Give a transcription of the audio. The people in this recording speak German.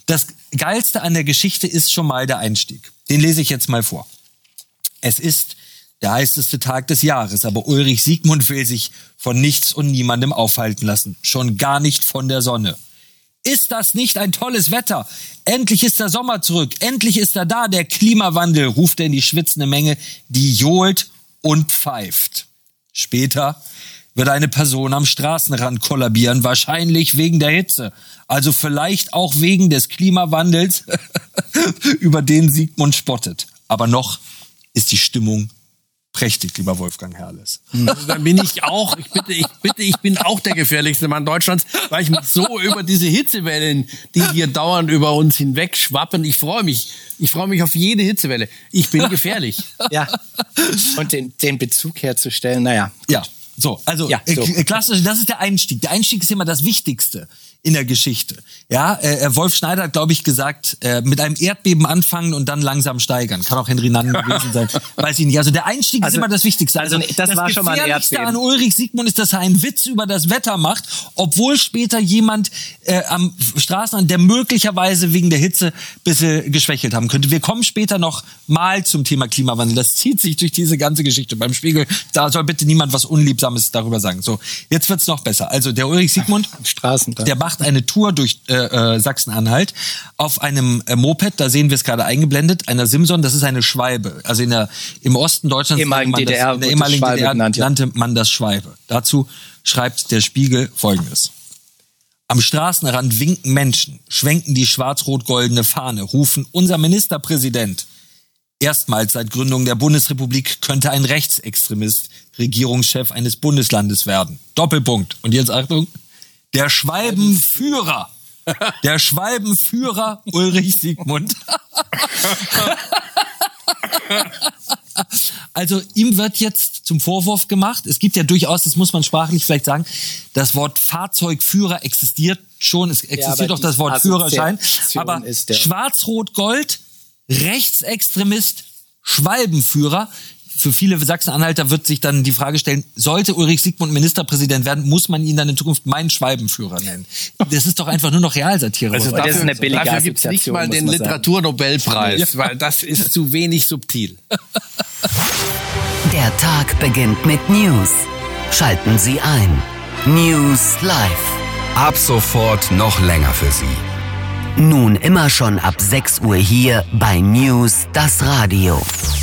Das Geilste an der Geschichte ist schon mal der Einstieg. Den lese ich jetzt mal vor. Es ist der heißeste Tag des Jahres, aber Ulrich Siegmund will sich von nichts und niemandem aufhalten lassen. Schon gar nicht von der Sonne. Ist das nicht ein tolles Wetter? Endlich ist der Sommer zurück. Endlich ist er da, der Klimawandel, ruft er in die schwitzende Menge, die johlt und pfeift. Später wird eine Person am Straßenrand kollabieren, wahrscheinlich wegen der Hitze. Also vielleicht auch wegen des Klimawandels, über den Siegmund spottet. Aber noch ist die Stimmung prächtig, lieber Wolfgang Herrles. Dann bin ich auch, ich bin auch der gefährlichste Mann Deutschlands, weil ich mich so über diese Hitzewellen, die hier dauernd über uns hinweg schwappen, ich freue mich auf jede Hitzewelle. Ich bin gefährlich. Ja. Und den Bezug herzustellen, naja. Ja, so, also klassisch, das ist der Einstieg. Der Einstieg ist immer das Wichtigste in der Geschichte. Ja, Wolf Schneider hat, glaube ich, gesagt, mit einem Erdbeben anfangen und dann langsam steigern. Kann auch Henry Nannen gewesen sein. Weiß ich nicht. Also der Einstieg ist immer das Wichtigste. Also das war schon mal ein Gefährlichste Erdbeben. an Ulrich Siegmund ist, dass er einen Witz über das Wetter macht, obwohl später jemand am Straßenrand, der möglicherweise wegen der Hitze ein bisschen geschwächelt haben könnte. Wir kommen später noch mal zum Thema Klimawandel. Das zieht sich durch diese ganze Geschichte. Beim Spiegel, da soll bitte niemand was Unliebsames darüber sagen. So, jetzt wird's noch besser. Also der Ulrich Siegmund, der macht eine Tour durch Sachsen-Anhalt auf einem Moped, da sehen wir es gerade eingeblendet, einer Simson, das ist eine Schwalbe. Also im Osten Deutschlands in der ehemaligen DDR nannte man das Schwalbe. Dazu schreibt der Spiegel Folgendes. Am Straßenrand winken Menschen, schwenken die schwarz-rot-goldene Fahne, rufen unser Ministerpräsident. Erstmals seit Gründung der Bundesrepublik könnte ein Rechtsextremist Regierungschef eines Bundeslandes werden. Doppelpunkt. Und jetzt Achtung. Der Schwalbenführer Ulrich Siegmund. Also ihm wird jetzt zum Vorwurf gemacht, es gibt ja durchaus, das muss man sprachlich vielleicht sagen, das Wort Fahrzeugführer existiert schon, es existiert auch das Wort Führerschein, aber Schwarz-Rot-Gold, Rechtsextremist, Schwalbenführer. Für viele Sachsen-Anhalter wird sich dann die Frage stellen, sollte Ulrich Siegmund Ministerpräsident werden, muss man ihn dann in Zukunft meinen Schwalbenführer nennen. Das ist doch einfach nur noch Realsatire. Also das ist eine billige dafür gibt es nicht mal den Literaturnobelpreis, weil das ist zu wenig subtil. Der Tag beginnt mit News. Schalten Sie ein. News Live. Ab sofort noch länger für Sie. Nun immer schon ab 6 Uhr hier bei News, das Radio.